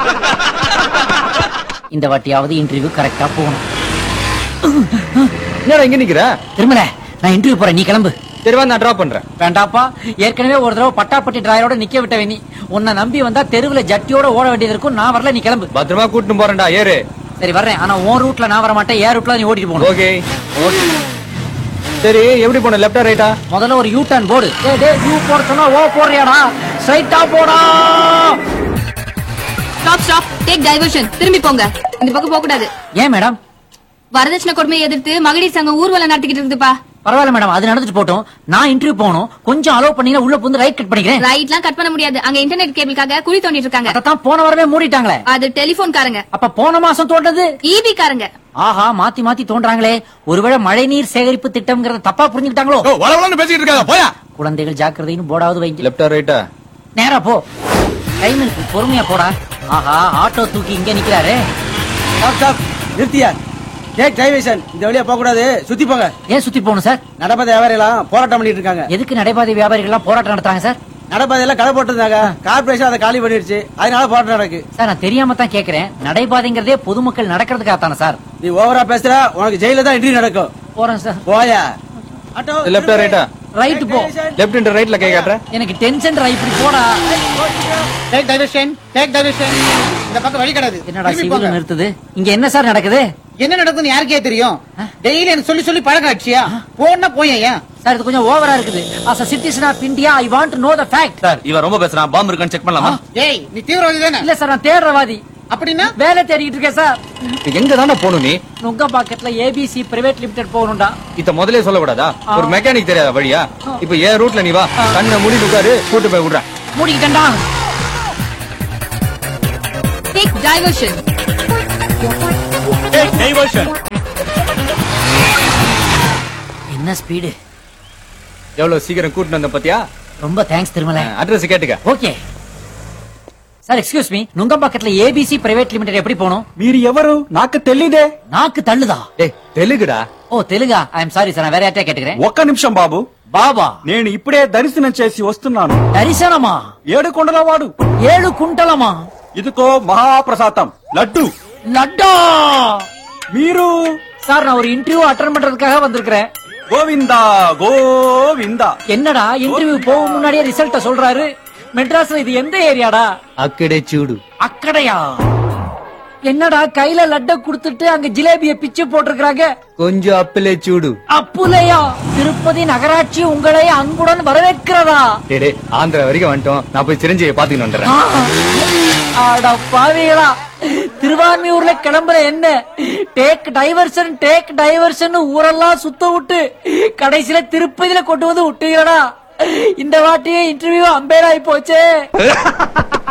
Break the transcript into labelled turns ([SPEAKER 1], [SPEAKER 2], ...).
[SPEAKER 1] இந்த வாட்டியாவது இன்டர்வியூ கரெக்டா போகணும்.
[SPEAKER 2] என்னடா இங்க நிக்கிற?
[SPEAKER 1] திருமல, நான் இன்டர்வியூ போறேன், நீ கிளம்பு.
[SPEAKER 2] சரிவா, நான் டிராப் பண்றேன்.
[SPEAKER 1] வேண்டாப்பா, ஏற்கனவே ஒரு தடவை பட்டாப்பட்டி டிராயரோட நிக்க விட்டவே நீ. உன்னை நம்பி வந்தா தெருவுல ஜட்டியோட ஓட வேண்டியது இருக்கும். நான் வரல, நீ கிளம்பு.
[SPEAKER 2] பத்திரமா கூட்டிட்டு போறேன்டா, ஏறு.
[SPEAKER 1] சரி வர்றேன், ஆனா உன் ரூட்ல நான் வர மாட்டேன், ஏன் ரூட்ல நீ ஓட்டிட்டு போகணும்.
[SPEAKER 2] ஓகே. சரி, எப்படி போன? லெப்டா ரைட்டா?
[SPEAKER 1] முதல்ல ஒரு யூ டர்ன் போடு. யூ போட சொன்னா ஓ போடுறியாடா? ஸ்ட்ரைட்டா போடா.
[SPEAKER 3] Stop take diversion. திரும்பி போங்க, இந்த பக்கம் போக கூடாது.
[SPEAKER 1] ஏன் மேடம்?
[SPEAKER 3] வரதட்சணை கொடுமையை எதிர்த்து மகளிர் சங்கம் ஊர்வலம் நடத்திக்கிட்டு இருக்குதுப்பா.
[SPEAKER 1] பரவாயில்ல மேடம், அது நடந்துட்டு போட்டோம். நான் இன்டர்வியூ போகணும், கொஞ்சம் அலோவ் பண்ணீங்கன்னா உள்ள புந்து ரைட் கட் பண்ணிக்கிறேன்.
[SPEAKER 3] ரைட்லாம் கட் பண்ண முடியாது, அங்க இன்டர்நெட் கேபிளுக்காக குழி தோண்டிட்டு இருக்காங்க.
[SPEAKER 1] அதான் போன வாரமே மூடிட்டாங்களே.
[SPEAKER 3] அது டெலிபோன் காரங்க.
[SPEAKER 1] அப்ப போன மாசம் தோண்டது
[SPEAKER 3] ஈபி காரங்க.
[SPEAKER 1] ஆஹா, மாத்தி மாத்தி தோன்றாங்களே. ஒருவேளை மழை நீர் சேகரிப்பு திட்டம்ங்கறத தப்பா புரிஞ்சுக்கிட்டாங்களோ?
[SPEAKER 2] வளவளன்னு பேசிட்டு இருக்காங்க, போயா.
[SPEAKER 1] குழந்தைகள் ஜாக்கிரதைன்னு போடாவது வைங்க.
[SPEAKER 2] லெப்டா ரைட்டா?
[SPEAKER 1] நேரா போ, டைம் இருக்கு, பொறுமையா போடா. ஆஹா, ஆட்டோ தூக்கி இங்க நிக்கிறாரு.
[SPEAKER 4] நிறுத்தியா? Take diversion. இந்த வழியா போக கூடாது, சுத்தி போங்க.
[SPEAKER 1] ஏன் சுத்தி போகணும் சார்?
[SPEAKER 4] நடப்பாதை வியாபாரிகள் போராட்டம் பண்ணிட்டு இருக்காங்க.
[SPEAKER 1] எதுக்கு நடைபாதை வியாபாரிகள் எல்லாம் போராட்டம் நடத்துறாங்க சார்?
[SPEAKER 4] நடப்பாதையெல்லாம் கடை போட்டிருந்தாங்க, கார்பரேஷன் அதை காலி பண்ணிடுச்சு, அதனால போராட்டம் நடக்கு.
[SPEAKER 1] சார், நான் தெரியாம தான் கேக்குறேன். நடைபாதைங்கிறதே பொதுமக்கள் நடக்கிறதுக்காகத்தானே சார்?
[SPEAKER 4] நீ ஓவரா பேசுற, உனக்கு ஜெயில தான் இன்டர்வியூ நடக்கும்.
[SPEAKER 1] போறேன் சார்.
[SPEAKER 4] போயா. ஆட்டோ
[SPEAKER 2] லெப்டா ரைட்டா?
[SPEAKER 1] ரைட் போ.
[SPEAKER 2] லெப்ட் அண்ட் ரைட்ல கை காட்டுற.
[SPEAKER 1] எனக்கு டென்ஷன் இப்படி போடா.
[SPEAKER 4] Take diversion. Take diversion. இந்த பக்கம் வழி கிடையாது.
[SPEAKER 1] என்னடா சிவில் நிறுத்துது? இங்க என்ன சார் நடக்குது?
[SPEAKER 4] என்ன நடக்குதுன்னு யாருக்கே தெரியும்? டெய்லி எனக்கு சொல்லி சொல்லி பழக்கம் ஆச்சியா? போனா போயா
[SPEAKER 1] சார், இது கொஞ்சம் ஓவரா இருக்குது. as a citizen of India, I want to know the fact.
[SPEAKER 2] Sir, இவன் ரொம்ப பேசுறான். பாம்பு இருக்கான்னு செக் பண்ணலாமா?
[SPEAKER 4] ஏய், நீ தீவிரவாதி தானே?
[SPEAKER 1] இல்ல சார், நான் தேடுறவாதி.
[SPEAKER 4] அப்படின்னா
[SPEAKER 1] வேலை தேடிட்டு இருக்கேன் சார்.
[SPEAKER 2] எங்க தானே போகணும் நீ?
[SPEAKER 1] நுங்கம்பாக்கத்துல ஏபிசி பிரைவேட் லிமிடெட் போகணும்டா.
[SPEAKER 2] இத முதல்ல சொல்ல கூடாதா? ஒரு மெக்கானிக் தெரியாத வழியா? இப்ப ஏன் ரூட்ல நீ வா, கண்ணை மூடி உட்காரு, கூட்டு போய் விடுறேன்.
[SPEAKER 1] மூடிக்கிட்டேன்டா.
[SPEAKER 3] Take diversion.
[SPEAKER 1] என்ன ஸ்பீடு!
[SPEAKER 2] எவ்வளவு சீக்கிரம் கூட்டிட்டு வந்த பத்தியா?
[SPEAKER 1] ரொம்ப தேங்க்ஸ் திருமலை.
[SPEAKER 2] அட்ரஸ் கேட்டுக்க.
[SPEAKER 1] Okay sir, excuse me, నుంగంపక్కట్ల ABC private limited ఎప్పుడు పోను?
[SPEAKER 4] మీరు ఎవరు? నాకు తెలీదే.
[SPEAKER 1] నాకు తల్లుదా?
[SPEAKER 2] ஏய், தெலுங்குடா.
[SPEAKER 1] ఓ తెలుగా? ఐఎమ్ సారీ సార్, వేరే అట్టే కేటగిరీ.
[SPEAKER 4] ఒక్క నిమిషం బాబు.
[SPEAKER 1] బాబా,
[SPEAKER 4] నేను ఇప్పుడే దర్శనం చేసి వస్తున్నాను.
[SPEAKER 1] దర్శనమా?
[SPEAKER 4] 7 కొండల వాడు.
[SPEAKER 1] 7 కుంటలమా?
[SPEAKER 4] ఇదిగో మహాప్రసాదం లడ్డు.
[SPEAKER 1] లడ్డా!
[SPEAKER 4] మీరు?
[SPEAKER 1] சார், நான் ஒரு இன்டர்வியூ அட்டெண்ட் பண்றதுக்காக வந்திருக்கிறேன்.
[SPEAKER 4] గోవిందా గోవిందా.
[SPEAKER 1] என்னடா இன்டர்வியூ போக முன்னாடியே ரிசல்ட்ட சொல்றாரு? மெட்ராஸ்ல இது எந்த ஏரியாடா?
[SPEAKER 2] அக்கடே சூடு.
[SPEAKER 1] அக்கடையா? என்னடா கையில லட்ட குடுத்துட்டு அங்க ஜிலேபிய பிச்சு போட்டிருக்காங்க.
[SPEAKER 2] கொஞ்சம் அப்பிலே சூடு.
[SPEAKER 1] அப்புலையா? திருப்பதி நகராட்சி உங்களை அன்புடன் வரவேற்கிறதா?
[SPEAKER 2] டேய், ஆந்திரா வரைக்கும் வந்துட்டோம். நான் போய் சிரஞ்சீவியை பாத்துக்கிட்டு வந்துடுறேன்.
[SPEAKER 1] அட பாவிகளா, திருவான்மியூர்ல கிளம்புற என்ன டேக் டைவர்ஷன் ஊரெல்லாம் சுத்த விட்டு கடைசியில திருப்பதியில கொண்டு வந்து விட்டீங்களா? இந்த வாட்டியே இன்டர்வியூ அம்பேர் ஆயி போச்சே.